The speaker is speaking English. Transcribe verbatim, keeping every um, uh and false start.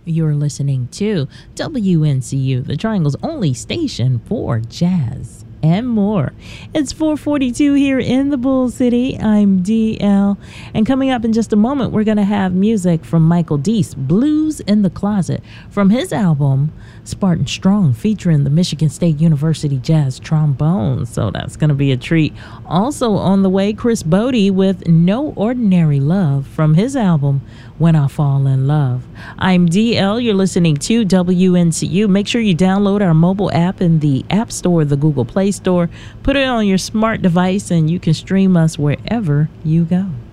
You're listening to W N C U, the Triangle's only station for jazz and more. It's four forty-two here in the Bull City. I'm D L, and coming up in just a moment, we're going to have music from Michael Deese, Blues in the Closet, from his album Spartan Strong, featuring the Michigan State University Jazz Trombone. So that's going to be a treat. Also on the way, Chris Bodie with No Ordinary Love from his album When I Fall in Love. I'm D L. You're listening to W N C U. Make sure you download our mobile app in the App Store, the Google Play Store. Put it on your smart device, and you can stream us wherever you go.